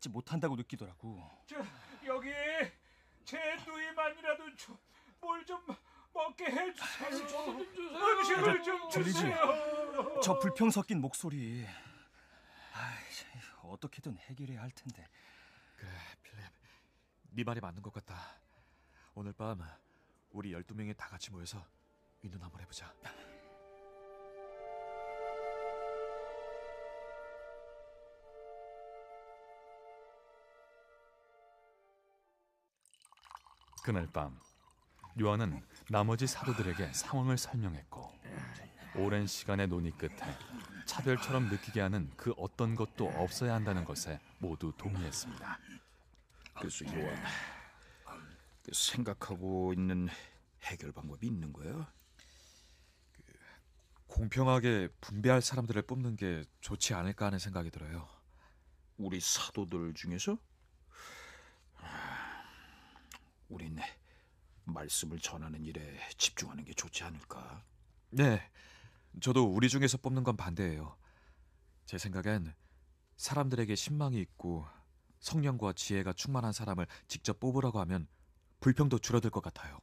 참지 못한다고 느끼더라고. 여기 제 누이만이라도 뭘 좀 먹게 해주세요. 음식을 좀 들리지? 주세요. 저 불평 섞인 목소리. 어떻게든 해결해야 할 텐데. 그래, 필립. 네 말이 맞는 것 같다. 오늘 밤 우리 12명이 다 같이 모여서 의논 한번 해보자. 그날 밤 요한은 나머지 사도들에게 상황을 설명했고, 오랜 시간의 논의 끝에 차별처럼 느끼게 하는 그 어떤 것도 없어야 한다는 것에 모두 동의했습니다. 그래서 요한, 생각하고 있는 해결 방법이 있는 거야? 공평하게 분배할 사람들을 뽑는 게 좋지 않을까 하는 생각이 들어요. 우리 사도들 중에서? 우린 말씀을 전하는 일에 집중하는 게 좋지 않을까? 네, 저도 우리 중에서 뽑는 건 반대예요. 제 생각엔 사람들에게 신망이 있고 성령과 지혜가 충만한 사람을 직접 뽑으라고 하면 불평도 줄어들 것 같아요.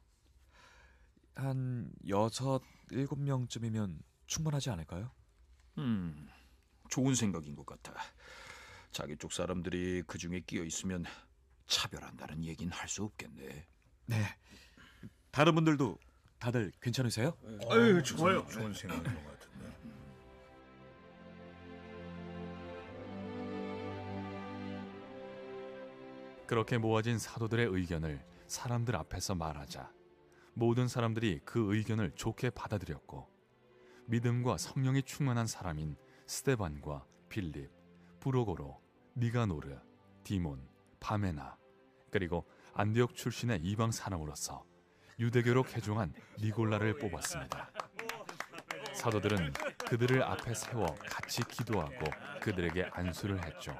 한 6, 7명쯤이면 충분하지 않을까요? 좋은 생각인 것 같아. 자기 쪽 사람들이 그 중에 끼어 있으면 차별한다는 얘기는 할 수 없겠네. 네. 다른 분들도 다들 괜찮으세요? 아유, 좋아요. 좋은 생각인 것 같은데. 그렇게 모아진 사도들의 의견을 사람들 앞에서 말하자 모든 사람들이 그 의견을 좋게 받아들였고, 믿음과 성령이 충만한 사람인 스데반과 빌립, 브로고로, 니가노르, 디몬, 바메나, 그리고 안디옥 출신의 이방 사람으로서 유대교로 개종한 니골라를 뽑았습니다. 사도들은 그들을 앞에 세워 같이 기도하고 그들에게 안수를 했죠.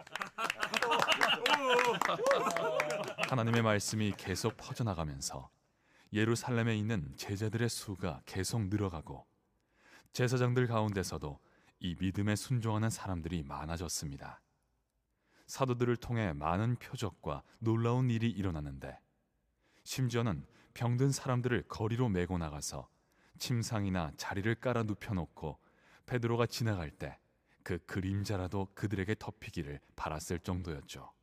하나님의 말씀이 계속 퍼져나가면서 예루살렘에 있는 제자들의 수가 계속 늘어가고, 제사장들 가운데서도 이 믿음에 순종하는 사람들이 많아졌습니다. 사도들을 통해 많은 표적과 놀라운 일이 일어나는데, 심지어는 병든 사람들을 거리로 메고 나가서 침상이나 자리를 깔아 눕혀놓고 베드로가 지나갈 때 그 그림자라도 그들에게 덮이기를 바랐을 정도였죠.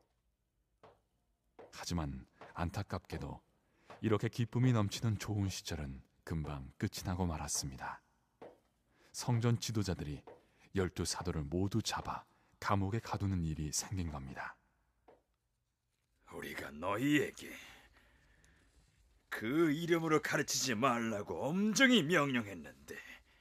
하지만 안타깝게도 이렇게 기쁨이 넘치는 좋은 시절은 금방 끝이 나고 말았습니다. 성전 지도자들이 12사도를 모두 잡아 감옥에 가두는 일이 생긴 겁니다. 우리가 너희에게 그 이름으로 가르치지 말라고 엄정히 명령했는데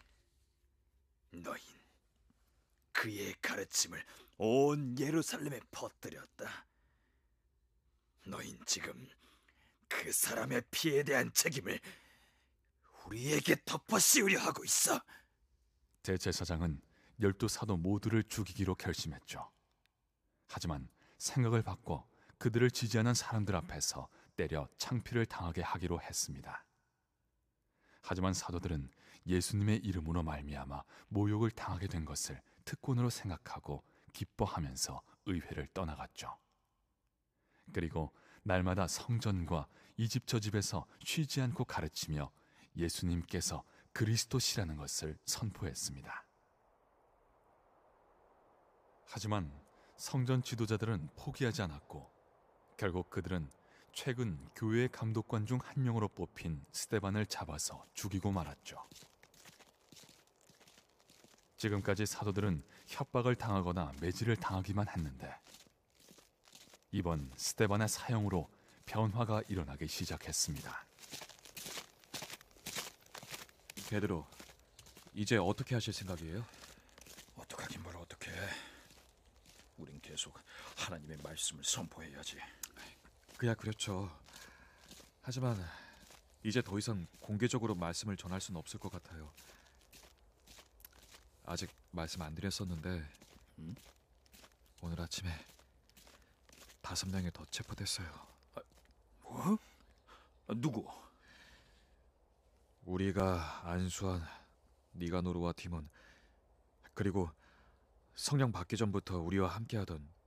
너희는 그의 가르침을 온 예루살렘에 퍼뜨렸다. 너희는 지금 그 사람의 피에 대한 책임을 우리에게 덮어씌우려 하고 있어. 대제사장은 12사도 모두를 죽이기로 결심했죠. 하지만 생각을 바꿔 그들을 지지하는 사람들 앞에서 때려 창피를 당하게 하기로 했습니다. 하지만 사도들은 예수님의 이름으로 말미암아 모욕을 당하게 된 것을 특권으로 생각하고 기뻐하면서 의회를 떠나갔죠. 그리고 날마다 성전과 이 집 저 집에서 쉬지 않고 가르치며 예수님께서 그리스도시라는 것을 선포했습니다. 하지만 성전 지도자들은 포기하지 않았고, 결국 그들은 최근 교회 감독관 중 한 명으로 뽑힌 스데반을 잡아서 죽이고 말았죠. 지금까지 사도들은 협박을 당하거나 매질을 당하기만 했는데, 이번 스데반의 사형으로 변화가 일어나기 시작했습니다. 베드로, 이제 어떻게 하실 생각이에요? 어떡하긴 뭘 어떡해. 우린 계속 하나님의 말씀을 선포해야지. 그야 그렇죠. 하지만 이제 더 이상 공개적으로 말씀을 전할 수는 없을 것 같아요. 아직 말씀 안 드렸었는데 오늘 아침에 5명이 더 체포됐어요. 뭐? 누구? 우리가 안수한 니가노르와 디몬, 그리고 성령 받기 전부터 우리와 함께하던